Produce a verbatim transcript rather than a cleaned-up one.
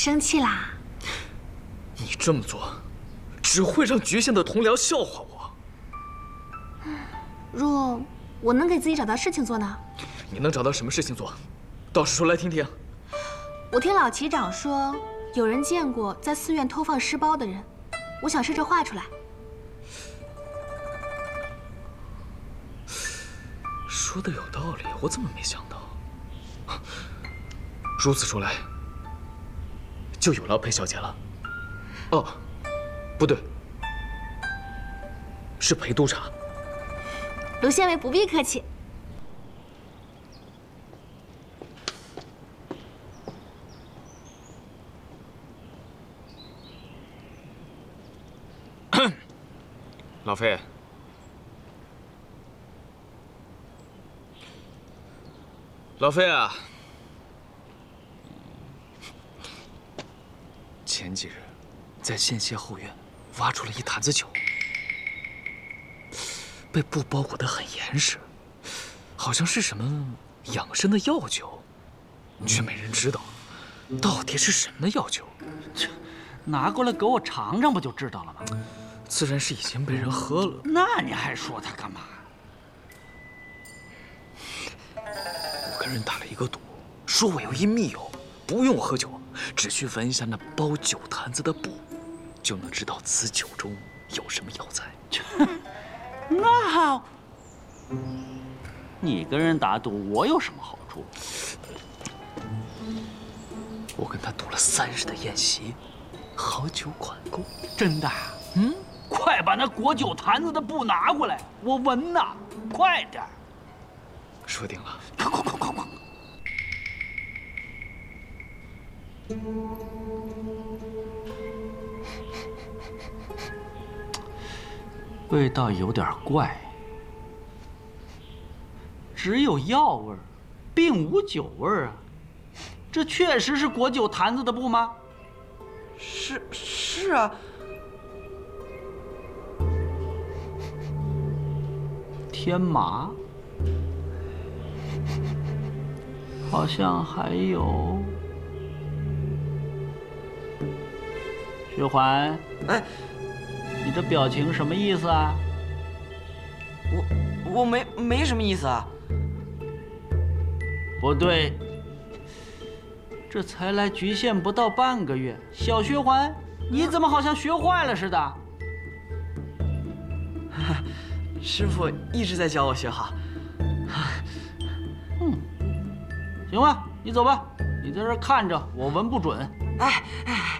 生气啦？ 你这么做，只会让局县的同僚笑话我。 若我能给自己找到事情做呢？ 你能找到什么事情做？倒是说来听听。 我听老旗长说，有人见过在寺院偷放尸包的人，我想试着画出来。 说的有道理，我怎么没想到？如此说来，就有劳裴小姐了。哦，不对，是裴督察。 卢县尉不必客气。 老费，老费啊，前几日在县歇后院挖出了一坛子酒，被布包裹得很严实，好像是什么养生的药酒，却没人知道到底是什么药酒。 这拿过来给我尝尝，不就知道了吗？ 自然是已经被人喝了。 那你还说他干嘛？ 我跟人打了一个赌，说我有一密友，不用喝酒，只需闻一下那包酒坛子的布，就能知道此酒中有什么药材。 那你跟人打赌，我有什么好处？ 我跟他赌了三日的宴席，好酒款够。 真的？嗯。快把那裹酒坛子的布拿过来，我闻呐！快点！ 说定了。 快快快快快！味道有点怪，只有药味儿，并无酒味儿啊！这确实是裹酒坛子的布吗？ 是是啊。 天麻，好像还有徐环。 哎， 你这表情什么意思啊？ 我我没没什么意思啊。 不对，这才来局县不到半个月，小徐环，你怎么好像学坏了似的？ 师傅一直在教我学好。 嗯，行吧，你走吧，你在这看着，我闻不准。 哎哎，